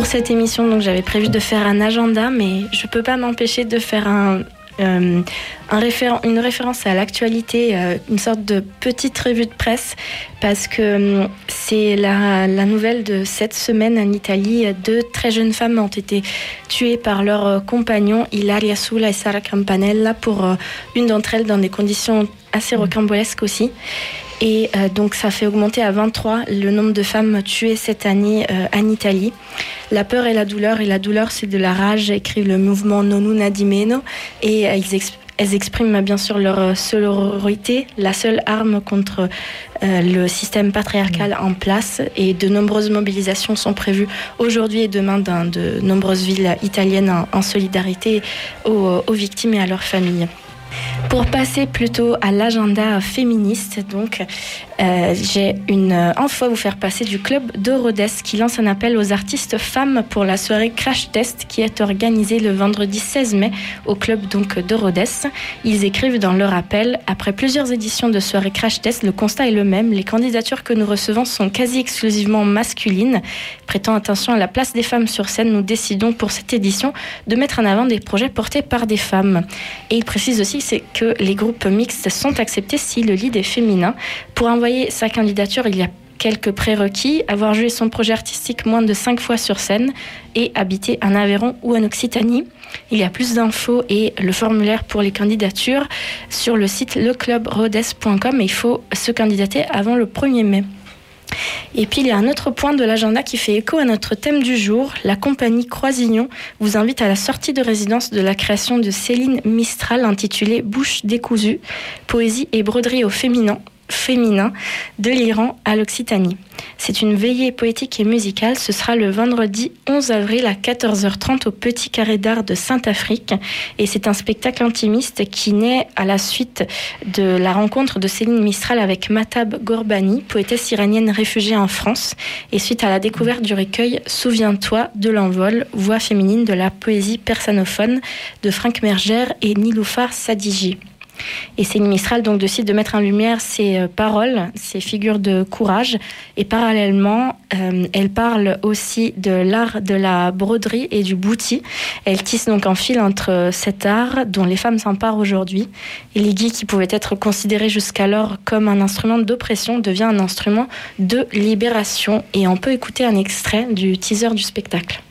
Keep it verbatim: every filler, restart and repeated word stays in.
cette émission, donc j'avais prévu de faire un agenda, mais je peux pas m'empêcher de faire un, euh, un référent, une référence à l'actualité, euh, une sorte de petite revue de presse, parce que euh, c'est la, la nouvelle de cette semaine en Italie. Deux très jeunes femmes ont été tuées par leurs euh, compagnons, Ilaria Sula et Sara Campanella, pour euh, une d'entre elles dans des conditions assez rocambolesques aussi. Et euh, donc ça fait augmenter à vingt-trois le nombre de femmes tuées cette année euh, en Italie. La peur et la douleur, et la douleur c'est de la rage, écrit le mouvement Non Una di Meno, et euh, ils exp- elles expriment bien sûr leur sororité, la seule arme contre euh, le système patriarcal en place, et de nombreuses mobilisations sont prévues aujourd'hui et demain dans de nombreuses villes italiennes en, en solidarité aux, aux victimes et à leurs familles. Pour passer plutôt à l'agenda féministe, donc, euh, j'ai une info à vous faire passer du club de Rhodes qui lance un appel aux artistes femmes pour la soirée Crash Test qui est organisée le vendredi seize mai au club donc, de Rhodes. Ils écrivent dans leur appel: après plusieurs éditions de soirée Crash Test, le constat est le même. Les candidatures que nous recevons sont quasi exclusivement masculines. Prêtant attention à la place des femmes sur scène, nous décidons pour cette édition de mettre en avant des projets portés par des femmes. Et ils précisent aussi c'est que les groupes mixtes sont acceptés si le lead est féminin. Pour envoyer sa candidature, il y a quelques prérequis: avoir joué son projet artistique moins de cinq fois sur scène et habiter en Aveyron ou en Occitanie. Il y a plus d'infos et le formulaire pour les candidatures sur le site le club rhodes point com, et il faut se candidater avant le premier mai. Et puis il y a un autre point de l'agenda qui fait écho à notre thème du jour. La compagnie Croisignon vous invite à la sortie de résidence de la création de Céline Mistral intitulée Bouche décousue, poésie et broderie au féminin, féminin de l'Iran à l'Occitanie. C'est une veillée poétique et musicale. Ce sera le vendredi onze avril à quatorze heures trente au Petit Carré d'Art de Saint-Afrique. Et c'est un spectacle intimiste qui naît à la suite de la rencontre de Céline Mistral avec Mahtab Gorbani, poétesse iranienne réfugiée en France, et suite à la découverte du recueil Souviens-toi de l'envol, voix féminine de la poésie persanophone de Franck Merger et Niloufar Sadigi. Et Céline Mistral donc décide de mettre en lumière ses paroles, ses figures de courage, et parallèlement euh, elle parle aussi de l'art de la broderie et du bouti. Elle tisse donc un fil entre cet art dont les femmes s'emparent aujourd'hui, et l'aiguille qui pouvait être considérée jusqu'alors comme un instrument d'oppression devient un instrument de libération. Et on peut écouter un extrait du teaser du spectacle.